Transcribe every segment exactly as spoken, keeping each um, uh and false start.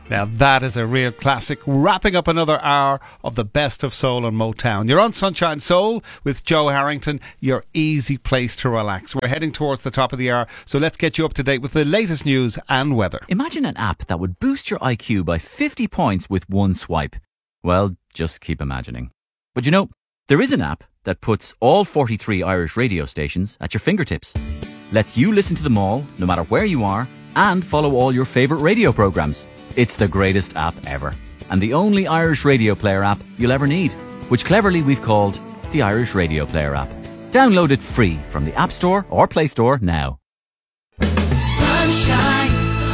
Now that is a real classic, wrapping up another hour of the best of soul and Motown. You're on Sunshine Soul with Joe Harrington, your easy place to relax. We're heading towards the top of the hour, so let's get you up to date with the latest news and weather. Imagine an app that would boost your I Q by fifty points with one swipe. Well, just keep imagining. But you know, there is an app that puts all forty-three Irish radio stations at your fingertips. Lets you listen to them all, no matter where you are, and follow all your favourite radio programmes. It's the greatest app ever, and the only Irish radio player app you'll ever need, which cleverly we've called the Irish Radio Player app. Download it free from the App Store or Play Store now. Sunshine.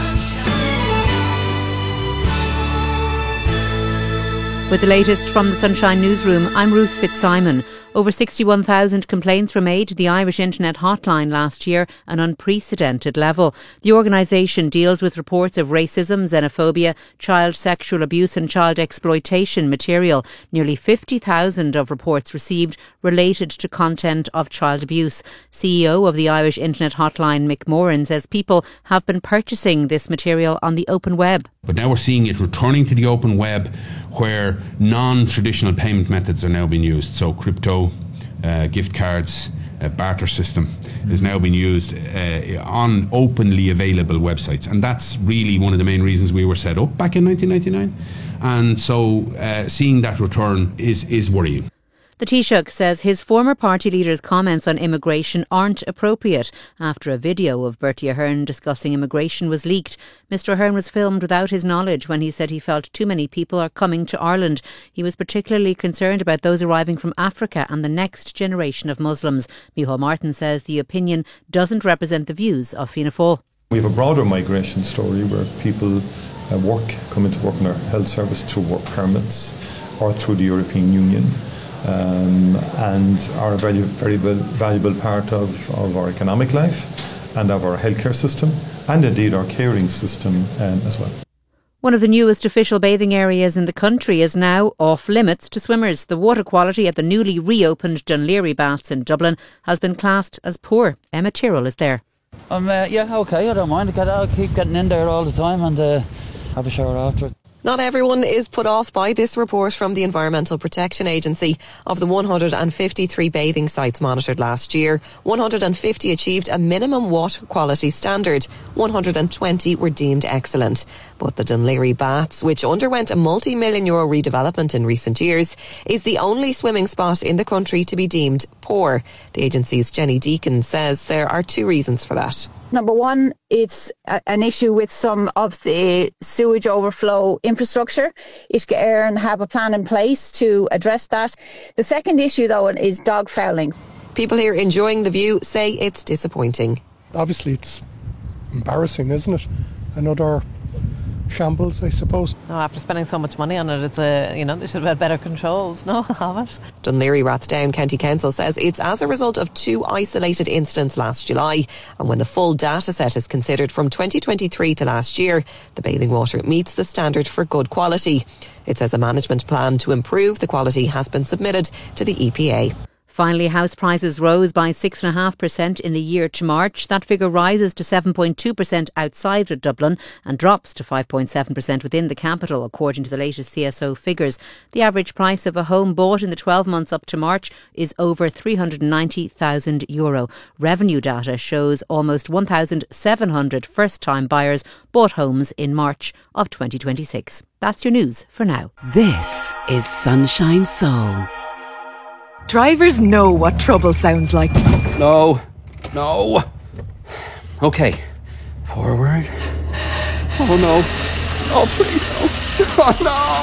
With the latest from the Sunshine Newsroom, I'm Ruth Fitzsimon. Over sixty-one thousand complaints were made to the Irish Internet Hotline last year, an unprecedented level. The organisation deals with reports of racism, xenophobia, child sexual abuse and child exploitation material. Nearly fifty thousand of reports received related to content of child abuse. C E O of the Irish Internet Hotline, Mick Moran, says people have been purchasing this material on the open web. But now we're seeing it returning to the open web, where non-traditional payment methods are now being used. So crypto, uh, gift cards, a barter system is now being used uh, on openly available websites. And that's really one of the main reasons we were set up back in nineteen ninety-nine. And so uh, seeing that return is, is worrying. The Taoiseach says his former party leader's comments on immigration aren't appropriate after a video of Bertie Ahern discussing immigration was leaked. Mister Ahern was filmed without his knowledge when he said he felt too many people are coming to Ireland. He was particularly concerned about those arriving from Africa and the next generation of Muslims. Micheál Martin says the opinion doesn't represent the views of Fianna Fáil. We have a broader migration story where people uh, work, come into work in our health service through work permits or through the European Union. Um, and are a very, very valuable part of, of our economic life and of our healthcare system and indeed our caring system um, as well. One of the newest official bathing areas in the country is now off limits to swimmers. The water quality at the newly reopened Dún Laoghaire baths in Dublin has been classed as poor. Emma Tyrrell is there. Um, uh, yeah, okay, I don't mind. I'll keep getting in there all the time and uh, have a shower after. Not everyone is put off by this report from the Environmental Protection Agency. Of the one hundred fifty-three bathing sites monitored last year, one hundred fifty achieved a minimum water quality standard. one hundred twenty were deemed excellent. But the Dún Laoghaire baths, which underwent a multi-million euro redevelopment in recent years, is the only swimming spot in the country to be deemed poor. The agency's Jenny Deacon says there are two reasons for that. Number one, it's a, an issue with some of the sewage overflow infrastructure. Uisce Éireann have a plan in place to address that. The second issue, though, is dog fouling. People here enjoying the view say it's disappointing. Obviously, it's embarrassing, isn't it? Another shambles, I suppose. No, after spending so much money on it, it's a, you know, they should have had better controls, no, have it? Dún Laoghaire Rathdown County Council says it's as a result of two isolated incidents last July, and when the full data set is considered from twenty twenty-three to last year, the bathing water meets the standard for good quality. It says a management plan to improve the quality has been submitted to the E P A. Finally, house prices rose by six point five percent in the year to March. That figure rises to seven point two percent outside of Dublin and drops to five point seven percent within the capital, according to the latest C S O figures. The average price of a home bought in the twelve months up to March is over three hundred ninety thousand euro. Revenue data shows almost one thousand seven hundred first-time buyers bought homes in March of twenty twenty-six. That's your news for now. This is Sunshine Soul. Drivers know what trouble sounds like. No, no. Okay, forward. Oh no, oh please no, oh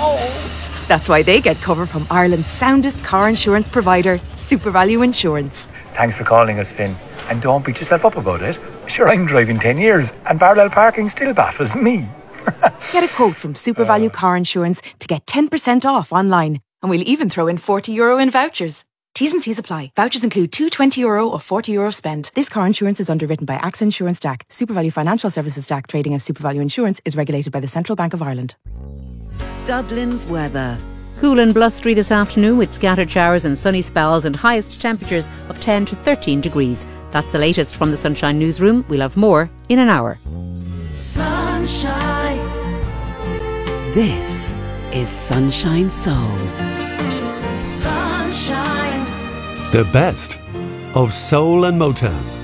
no. That's why they get cover from Ireland's soundest car insurance provider, SuperValu Insurance. Thanks for calling us, Finn. And don't beat yourself up about it. Sure, I'm driving ten years and parallel parking still baffles me. Get a quote from SuperValu uh. Car Insurance to get ten percent off online. And we'll even throw in forty euro in vouchers. T's and C's apply. Vouchers include two twenty euro or forty euro spent. This car insurance is underwritten by A X A Insurance D A C. SuperValu Financial Services D A C trading as SuperValu Insurance is regulated by the Central Bank of Ireland. Dublin's weather. Cool and blustery this afternoon with scattered showers and sunny spells and highest temperatures of ten to thirteen degrees. That's the latest from the Sunshine Newsroom. We'll have more in an hour. Sunshine. This is Sunshine Soul. Sunshine. The best of soul and Motown.